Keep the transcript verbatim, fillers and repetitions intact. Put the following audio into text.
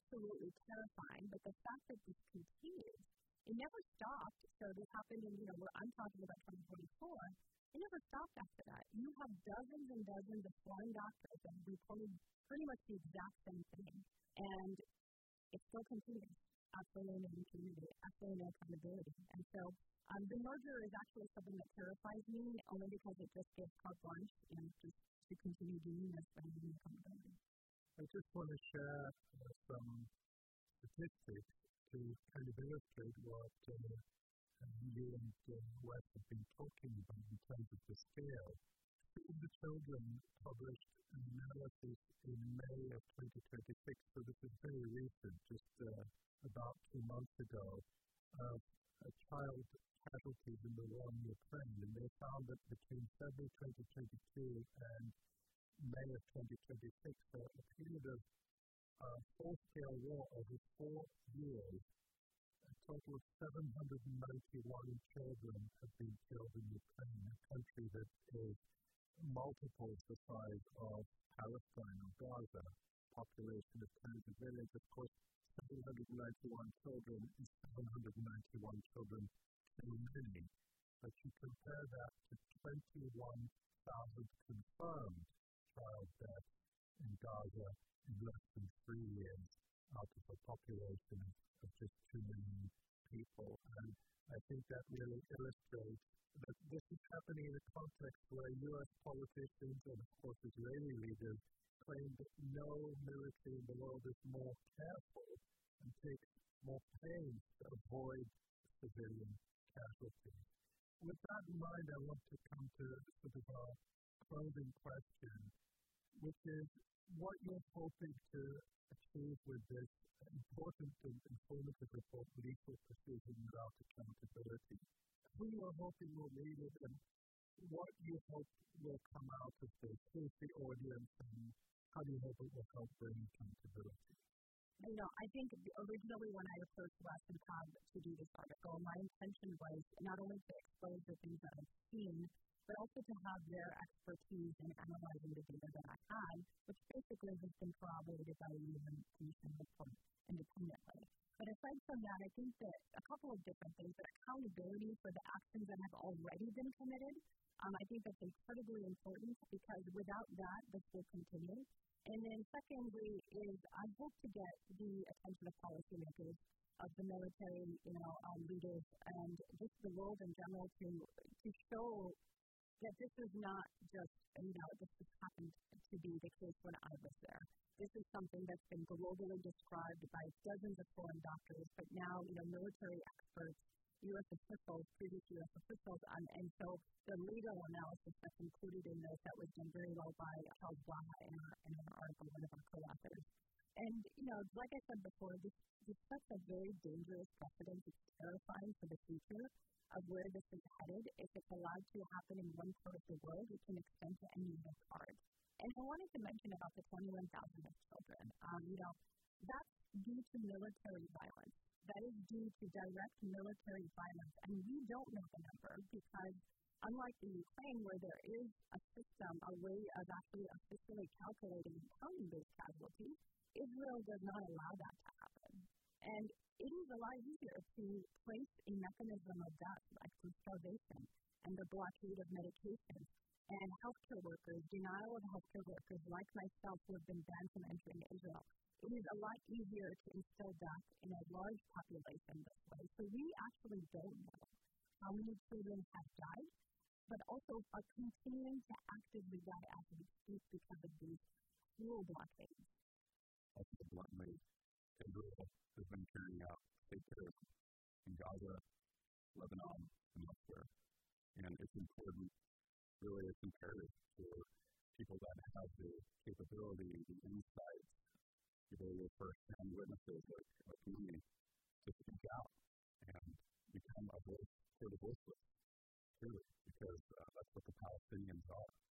absolutely terrifying, but the fact that this continues, it never stopped. So this happened in, you know, where I'm talking about twenty twenty-four, it never stopped after that. You have dozens and dozens of foreign doctors that have reported pretty much the exact same thing, and it still continues. Absolutely no impunity, absolutely no accountability. And so um, the merger is actually something that terrifies me, only because it just gives carte blanche, you know, just to continue doing this without any accountability. I just want to share uh, some statistics to kind of illustrate what uh, you and uh, Wes have been talking about in terms of the scale. Save the Children published an analysis in May of twenty twenty-six, so this is very recent, just uh, about two months ago, of uh, child casualties in the war in Ukraine, and they found that between February twenty twenty-two and May of twenty twenty-six, uh, a period of uh, full-scale war over four years, a total of seven hundred ninety-one children have been killed in Ukraine, a country that is multiples the size of Palestine or Gaza. Population of ten million, of course, seven hundred ninety-one children is seven hundred ninety-one children too many. But you compare that to twenty-one thousand confirmed child deaths in Gaza in less than three years out of a population of just two million people. And I think that really illustrates that this is happening in a context where U S politicians and, of course, Israeli leaders claim that no military in the world is more careful and takes more pains to avoid civilian casualties. With that in mind, I want to come to sort of our closing question, which is what you're hoping to achieve with this important and informative report, Lethal Precision Without Accountability. Who you are hoping will read it, and what you hope will come out of this? Who's the audience, and how do you hope it will help bring accountability? You know, I think originally when I approached Wes and Cobb to do this article, my intention was not only to expose the things that I've seen, but also to have their expertise in analyzing the data that I had, which basically has been corroborated by the U N Commission report independently. But aside from that, I think that a couple of different things, but accountability for the actions that have already been committed, um, I think that's incredibly important, because without that, this will continue. And then secondly is I hope to get the attention of policymakers, of the military, you know, um, leaders, and just the world in general to to show that this is not just, you know, this has happened to be the case when I was there. This is something that's been globally described by dozens of foreign doctors, but now, you know, military experts, U S officials, previous U S officials, um, and so the legal analysis that's included in this that was done very well by Charles Blaha in our, in our article, one of our co-authors. And, you know, like I said before, this, this sets a very dangerous precedent. It's terrifying for the future of where this is headed. If it's allowed to happen in one part of the world, it can extend to any other part. And I wanted to mention about the twenty-one thousand of children. Um, you know, that's due to military violence. That is due to direct military violence. And we don't know the number because, unlike the Ukraine, where there is a system, a way of actually officially calculating and counting those casualties, Israel does not allow that to happen. And it is a lot easier to place a mechanism of death, like through starvation and the blockade of medications, and healthcare workers, denial of healthcare workers like myself who have been banned from entering Israel. It is a lot easier to instill death in a large population this way. So we actually don't know how many children have died, but also are continuing to actively die as we speak because of these cruel blockades. I think bluntly, Israel has been carrying out state terrorism in Gaza, Lebanon, and elsewhere. And it's important, really it's imperative for people that have the capability, the insights, people who are first-hand witnesses like, like me, to speak out and become a voice for the voiceless, truly, because uh, that's what the Palestinians are.